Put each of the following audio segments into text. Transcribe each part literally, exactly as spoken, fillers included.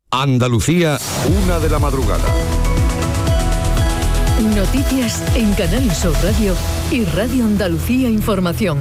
Andalucía, una de la madrugada. Noticias en Canal Sur Radio y Radio Andalucía Información.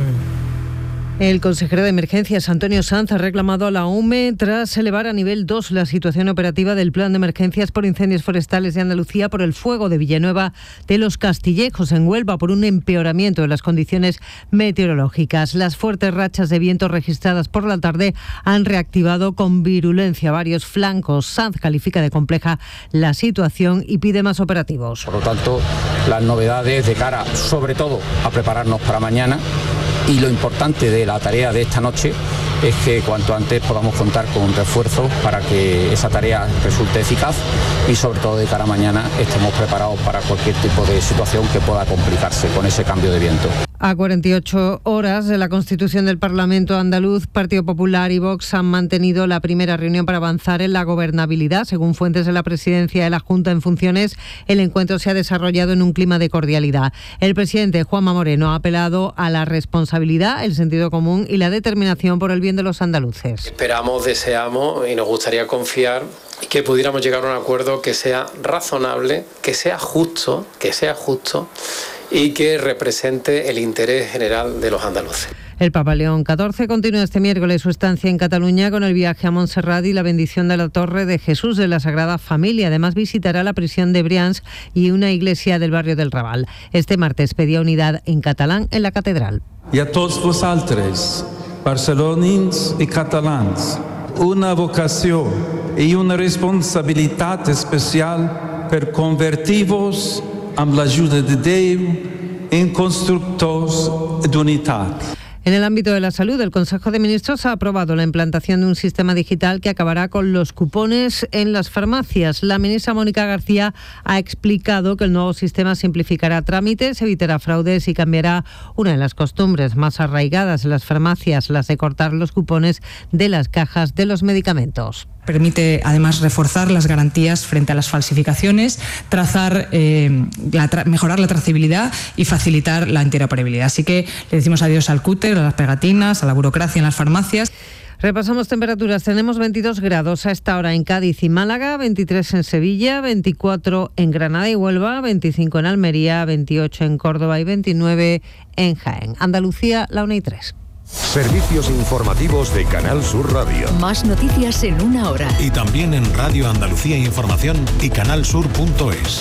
El consejero de Emergencias, Antonio Sanz, ha reclamado a la U M E tras elevar a nivel dos la situación operativa del Plan de Emergencias por incendios forestales de Andalucía por el fuego de Villanueva de los Castillejos en Huelva por un empeoramiento de las condiciones meteorológicas. Las fuertes rachas de viento registradas por la tarde han reactivado con virulencia varios flancos. Sanz califica de compleja la situación y pide más operativos. Por lo tanto, las novedades de cara, sobre todo, a prepararnos para mañana. Y lo importante de la tarea de esta noche es que cuanto antes podamos contar con un refuerzo para que esa tarea resulte eficaz y sobre todo de cara a mañana estemos preparados para cualquier tipo de situación que pueda complicarse con ese cambio de viento. A cuarenta y ocho horas de la constitución del Parlamento andaluz, Partido Popular y Vox han mantenido la primera reunión para avanzar en la gobernabilidad. Según fuentes de la presidencia de la Junta en funciones, el encuentro se ha desarrollado en un clima de cordialidad. El presidente Juanma Moreno ha apelado a la responsabilidad, el sentido común y la determinación por el bien de los andaluces. Esperamos, deseamos y nos gustaría confiar que pudiéramos llegar a un acuerdo que sea razonable, que sea justo, que sea justo y que represente el interés general de los andaluces. El Papa León catorce continúa este miércoles su estancia en Cataluña con el viaje a Montserrat y la bendición de la Torre de Jesús de la Sagrada Familia. Además visitará la prisión de Brians y una iglesia del barrio del Raval. Este martes pedía unidad en catalán en la catedral. Y a todos vosaltres, barcelonins y catalans, una vocación y una responsabilidad especial per convertir-vos amb l'ajuda de Déu en constructors d'unitat. En el ámbito de la salud, el Consejo de Ministros ha aprobado la implantación de un sistema digital que acabará con los cupones en las farmacias. La ministra Mónica García ha explicado que el nuevo sistema simplificará trámites, evitará fraudes y cambiará una de las costumbres más arraigadas en las farmacias, las de cortar los cupones de las cajas de los medicamentos. Permite además reforzar las garantías frente a las falsificaciones, trazar, eh, la tra- mejorar la trazabilidad y facilitar la interoperabilidad. Así que le decimos adiós al cúter, a las pegatinas, a la burocracia en las farmacias. Repasamos temperaturas. Tenemos veintidós grados a esta hora en Cádiz y Málaga, veintitrés en Sevilla, veinticuatro en Granada y Huelva, veinticinco en Almería, veintiocho en Córdoba y veintinueve en Jaén. Andalucía, la una y tres. Servicios informativos de Canal Sur Radio. Más noticias en una hora. Y también en Radio Andalucía Información y canalsur punto es.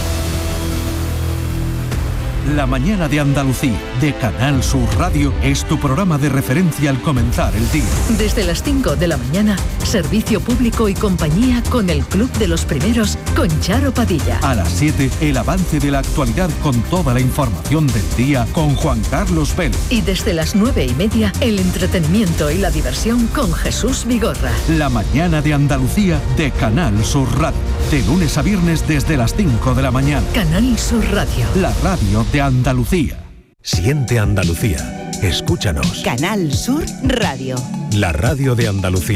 La mañana de Andalucía, de Canal Sur Radio, es tu programa de referencia al comenzar el día. Desde las cinco de la mañana, servicio público y compañía con el Club de los Primeros, con Charo Padilla. A las siete, el avance de la actualidad con toda la información del día con Juan Carlos Vélez. Y desde las nueve y media, el entretenimiento y la diversión con Jesús Vigorra. La mañana de Andalucía, de Canal Sur Radio. De lunes a viernes desde las cinco de la mañana. Canal Sur Radio. La radio de Andalucía. Siente Andalucía. Escúchanos. Canal Sur Radio. La radio de Andalucía.